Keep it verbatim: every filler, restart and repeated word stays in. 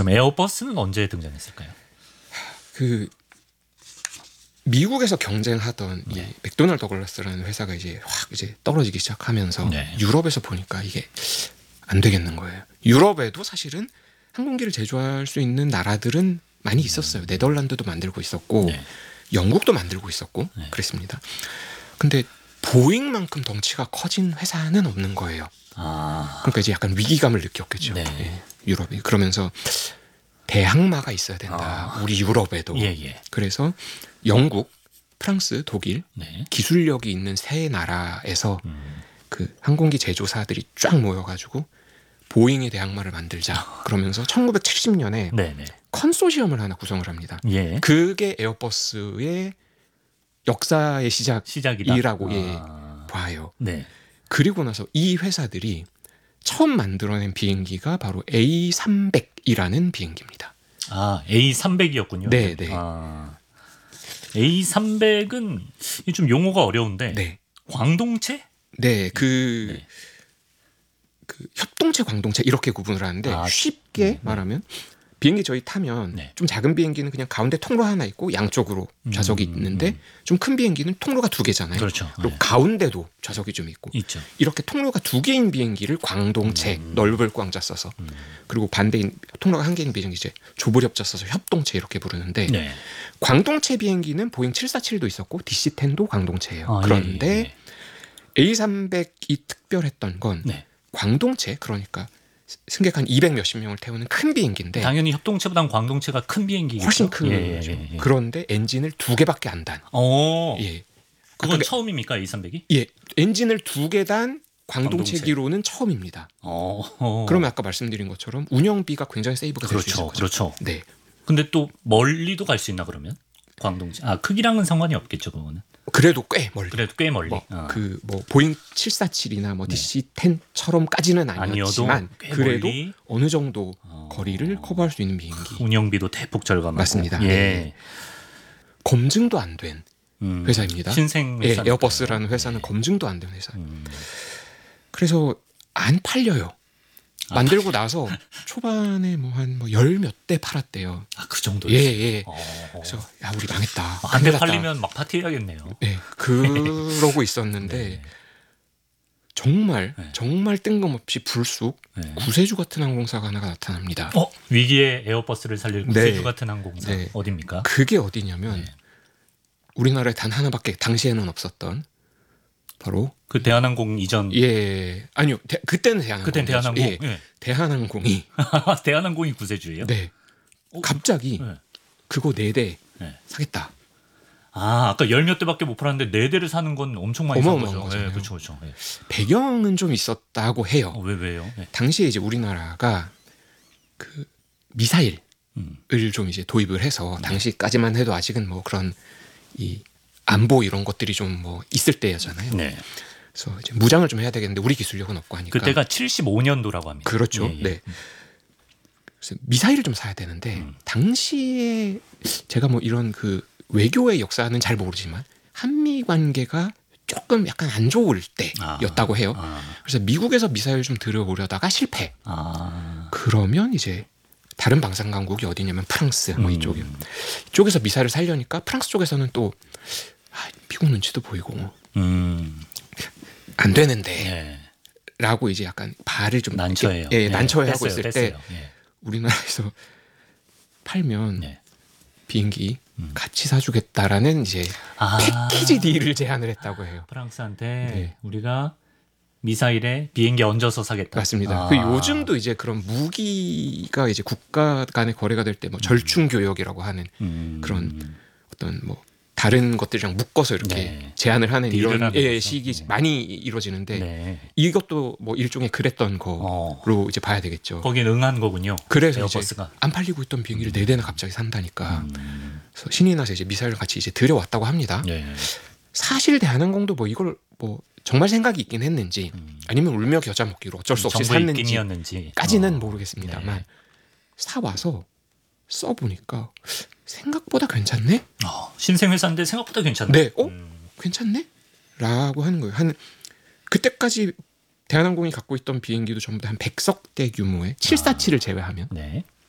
그럼 에어버스는 언제 등장했을까요? 그 미국에서 경쟁하던 네. 이 맥도날드 더글라스라는 회사가 이제 확 이제 떨어지기 시작하면서 네. 유럽에서 보니까 이게 안 되겠는 거예요. 유럽에도 사실은 항공기를 제조할 수 있는 나라들은 많이 있었어요. 네덜란드도 만들고 있었고 네. 영국도 만들고 있었고 네. 그랬습니다. 근데 보잉만큼 덩치가 커진 회사는 없는 거예요. 아, 그러니까 이제 약간 위기감을 느꼈겠죠. 네. 예, 유럽이. 그러면서 대항마가 있어야 된다. 아. 우리 유럽에도. 예, 예. 그래서 영국, 프랑스, 독일 네. 기술력이 있는 세 나라에서 음. 그 항공기 제조사들이 쫙 모여가지고 보잉의 대항마를 만들자. 그러면서 천구백칠십 년에 네, 네. 컨소시엄을 하나 구성을 합니다. 예. 그게 에어버스의 역사의 시작이라고 시작이다. 예, 아. 봐요. 네. 그리고 나서 이 회사들이 처음 만들어낸 비행기가 바로 에이 삼백이라는 비행기입니다. 아, 에이 삼백이었군요. 네, 네. 아. 에이 삼백은 좀 용어가 어려운데 네. 광동체? 네, 그, 네. 그 협동체, 광동체 이렇게 구분을 하는데 아, 쉽게 네, 네. 말하면 비행기 저희 타면 네. 좀 작은 비행기는 그냥 가운데 통로 하나 있고 양쪽으로 좌석이 음, 있는데 음. 좀 큰 비행기는 통로가 두 개잖아요. 그렇죠. 그리고 네. 가운데도 좌석이 좀 있고 있죠. 이렇게 통로가 두 개인 비행기를 광동체, 음. 넓을 꽝자 써서 음. 그리고 반대인 통로가 한 개인 비행기 이제 좁을 협자 써서 협동체 이렇게 부르는데 네. 광동체 비행기는 보잉 칠사칠도 있었고 디씨 텐도 광동체예요. 아, 그런데 예, 예. 에이 삼백이 특별했던 건 네. 광동체, 그러니까 승객 한 이백 몇십 명을 태우는 큰 비행기인데 당연히 협동체보단 광동체가 큰 비행기겠죠. 훨씬 큰 예, 거죠. 예, 예. 그런데 엔진을 두 개밖에 안 단. 어. 예. 그건 아까 처음입니까? 에이 삼백이? 예, 엔진을 두 개 단 광동체. 광동체기로는 처음입니다. 어. 그러면 아까 말씀드린 것처럼 운영비가 굉장히 세이브가 될 수 있을 그렇죠. 거죠. 그렇죠. 네. 근데 또 멀리도 갈 수 있나 그러면? 광동체. 아, 크기랑은 상관이 없겠죠, 그거는. 그래도 꽤 멀리. 그래도 꽤 멀리. 뭐, 어. 그 뭐 보잉 칠사칠이나 뭐 네. 디씨 텐처럼까지는 아니었지만 아니어도 꽤 그래도 멀리. 어느 정도 어. 거리를 커버할 수 있는 비행기. 운영비도 대폭 절감하고. 맞습니다. 예. 네. 검증도 안 된 음. 회사입니다. 신생 예, 회사. 에어버스라는 회사는 검증도 안 된 회사. 음. 그래서 안 팔려요. 아, 만들고 나서 초반에 뭐 한 뭐 열 몇 대 팔았대요. 아, 그 정도. 예, 예. 어. 그래서 야 우리 망했다. 한 대 큰일 났다. 팔리면 막 파티해야겠네요. 예, 그러고 있었는데 네. 정말 네. 정말 뜬금없이 불쑥 네. 구세주 같은 항공사가 하나가 나타납니다. 어, 위기의 에어버스를 살릴 네. 구세주 같은 항공사 네. 어디입니까? 그게 어디냐면 네. 우리나라에 단 하나밖에 당시에는 없었던 바로 그 대한항공 이전. 예 아니요 대, 그때는 대한항공 그땐 대한항공. 예, 예. 대한항공이 대한항공이 구세주예요? 네 어, 갑자기 네. 그거 네 대 네. 사겠다. 아, 아까 열 몇 대밖에 못 팔았는데 네 대를 사는 건 엄청 많이 산 어마어마한 거죠. 거잖아요. 예, 그렇죠, 그렇죠. 예. 배경은 좀 있었다고 해요. 어, 왜 왜요? 예. 당시에 이제 우리나라가 그 미사일을 음. 좀 이제 도입을 해서 당시까지만 해도 아직은 뭐 그런 이 안보 이런 것들이 좀 뭐 있을 때였잖아요. 네. 그래서 이제 무장을 좀 해야 되겠는데 우리 기술력은 없고 하니까 그때가 칠십오 년도라고 합니다. 그렇죠. 예, 예. 네. 그래서 미사일을 좀 사야 되는데 음. 당시에 제가 뭐 이런 그 외교의 역사는 잘 모르지만 한미 관계가 조금 약간 안 좋을 때였다고 해요. 아, 그래서 미국에서 미사일 좀 들여오려다가 실패. 아. 그러면 이제 다른 방산 강국이 어디냐면 프랑스 뭐 음. 이쪽에 이쪽에서 미사일을 살려니까 프랑스 쪽에서는 또 아, 미국 눈치도 보이고 음. 안 되는데 예. 라고 이제 약간 발을 좀 난처해요. 예, 난처해 하고 뗐어요, 있을 때 뗐어요. 예. 우리나라에서 팔면 네. 비행기 음. 같이 사주겠다라는 이제 아. 패키지 딜을 제안을 했다고 해요. 프랑스한테 네. 우리가 미사일에 비행기 얹어서 사겠다. 맞습니다. 아. 그 요즘도 이제 그런 무기가 이제 국가 간의 거래가 될 때 뭐 절충 교역이라고 하는 음. 그런 어떤 뭐 다른 것들이랑 묶어서 이렇게 네. 제안을 하는 딜을 이런 하는 예, 거죠. 시기 네. 많이 이루어지는데 네. 이것도 뭐 일종의 그랬던 거로 어. 이제 봐야 되겠죠. 거긴 응한 거군요. 그래서 에어버스가. 이제 안 팔리고 있던 비행기를 네 대나 갑자기 산다니까. 음. 그래서 신이 나서 이제 미사일을 같이 이제 들여왔다고 합니다. 예. 사실 대한항공도 뭐 이걸 뭐 정말 생각이 있긴 했는지 음. 아니면 울며 겨자 먹기로 어쩔 수 없이 정부의 샀는지까지는 입김이었는지. 어. 모르겠습니다만 네. 사 와서 써보니까 생각보다 괜찮네. 어, 신생 회사인데 생각보다 괜찮네. 네, 어 음. 괜찮네? 라고 하는 거예요. 한 그때까지 대한항공이 갖고 있던 비행기도 전부 다 한 백 석대 규모의 칠사칠을 제외하면 네.